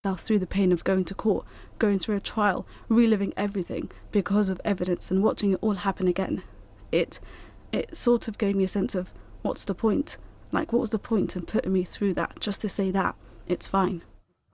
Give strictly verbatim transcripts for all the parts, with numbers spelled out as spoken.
through the pain of going to court, going through a trial, reliving everything because of evidence and watching it all happen again. It it sort of gave me a sense of, what's the point? Like, what was the point in putting me through that just to say that it's fine?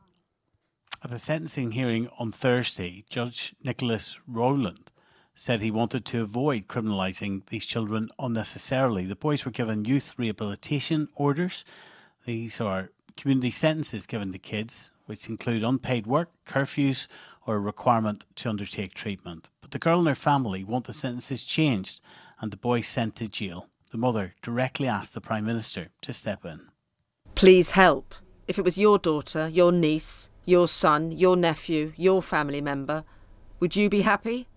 At the sentencing hearing on Thursday, Judge Nicholas Rowland said he wanted to avoid criminalising these children unnecessarily. The boys were given youth rehabilitation orders. These are community sentences given to kids, which include unpaid work, curfews, or a requirement to undertake treatment. But the girl and her family want the sentences changed and the boy sent to jail. The mother directly asked the Prime Minister to step in. Please help. If it was your daughter, your niece, your son, your nephew, your family member, would you be happy?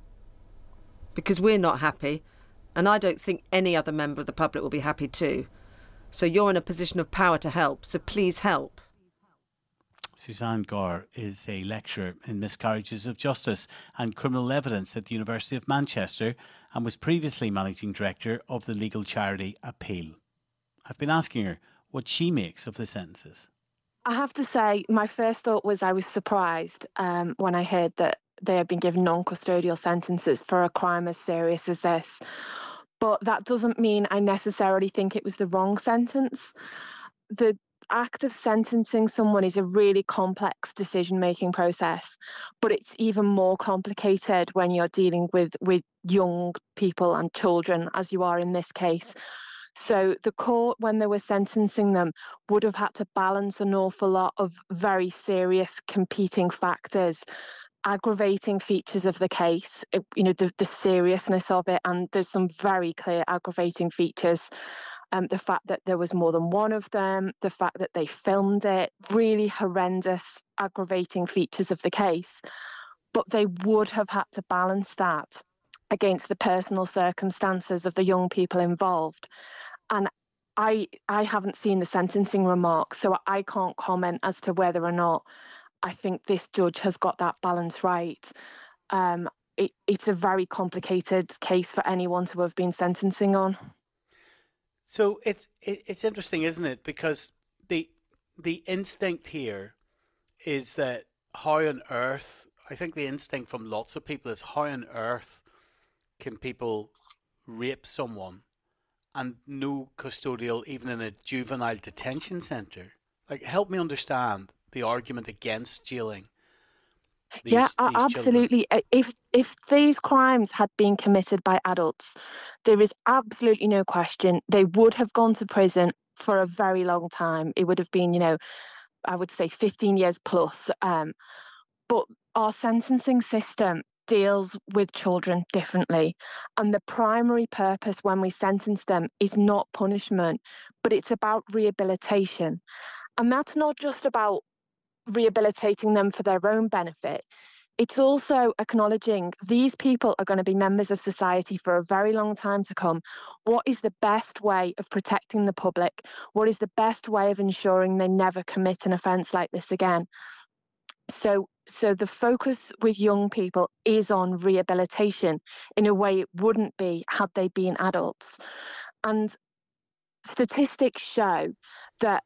Because we're not happy, and I don't think any other member of the public will be happy too. So you're in a position of power to help, so please help. Suzanne Gore is a lecturer in miscarriages of justice and criminal evidence at the University of Manchester and was previously managing director of the legal charity Appeal. I've been asking her what she makes of the sentences. I have to say, my first thought was I was surprised um, when I heard that they had been given non-custodial sentences for a crime as serious as this. But that doesn't mean I necessarily think it was the wrong sentence. The act of sentencing someone is a really complex decision-making process, but it's even more complicated when you're dealing with, with young people and children, as you are in this case. So the court, when they were sentencing them, would have had to balance an awful lot of very serious competing factors, aggravating features of the case, you know, the, the seriousness of it, and there's some very clear aggravating features. Um, the fact that there was more than one of them, the fact that they filmed it, really horrendous aggravating features of the case. But they would have had to balance that against the personal circumstances of the young people involved. And I I haven't seen the sentencing remarks, so I can't comment as to whether or not I think this judge has got that balance right. Um, it, it's a very complicated case for anyone to have been sentencing on. So it's it, it's interesting, isn't it? Because the the instinct here is that how on earth, I think the instinct from lots of people is how on earth can people rape someone and no custodial, even in a juvenile detention centre? Like, help me understand the argument against jailing these, yeah, these absolutely. children. If if these crimes had been committed by adults, there is absolutely no question they would have gone to prison for a very long time. It would have been, you know, I would say fifteen years plus. Um, but our sentencing system deals with children differently. And the primary purpose when we sentence them is not punishment, but it's about rehabilitation. And that's not just about rehabilitating them for their own benefit. It's also acknowledging these people are going to be members of society for a very long time to come. What is the best way of protecting the public? What is the best way of ensuring they never commit an offence like this again? So, so the focus with young people is on rehabilitation in a way it wouldn't be had they been adults. And statistics show that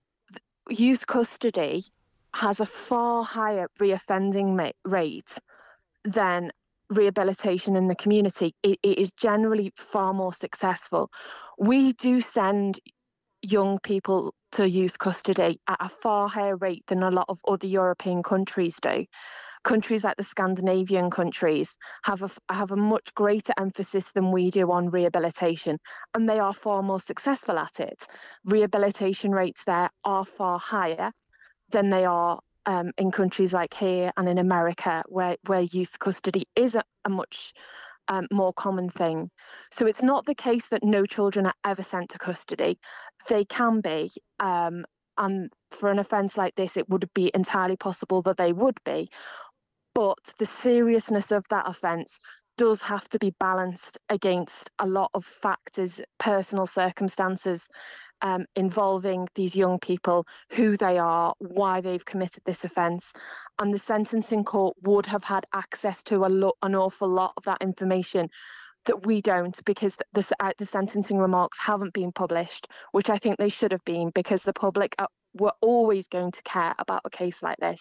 youth custody has a far higher reoffending rate than rehabilitation in the community. It, it is generally far more successful. We do send young people to youth custody at a far higher rate than a lot of other European countries do. Countries like the Scandinavian countries have a, have a much greater emphasis than we do on rehabilitation, and they are far more successful at it. Rehabilitation rates there are far higher than they are um, in countries like here and in America, where, where youth custody is a, a much um, more common thing. So it's not the case that no children are ever sent to custody. They can be, um, and for an offence like this, it would be entirely possible that they would be. But the seriousness of that offence does have to be balanced against a lot of factors, personal circumstances, um, involving these young people, who they are, why they've committed this offence. And the sentencing court would have had access to a lo- an awful lot of that information that we don't, because the, uh, the sentencing remarks haven't been published, which I think they should have been, because the public are were always going to care about a case like this.